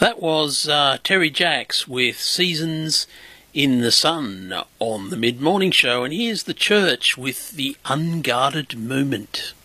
That was Terry Jacks with Seasons in the Sun on the Mid-Morning Show, and here's The Church with The Unguarded Moment.